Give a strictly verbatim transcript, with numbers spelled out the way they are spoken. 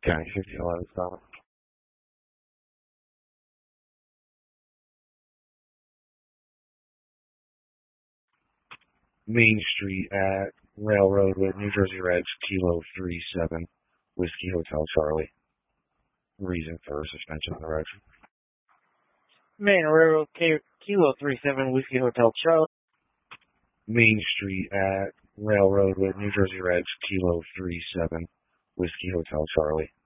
County fifteen eleven Summit. Main Street at Railroad with New Jersey Reds, Kilo three seven, Whiskey Hotel Charlie. Reason for suspension of the Reds. Main Railroad, Kilo three seven, Whiskey Hotel Charlie. Main Street at Railroad with New Jersey Reds, Kilo three seven, Whiskey Hotel Charlie.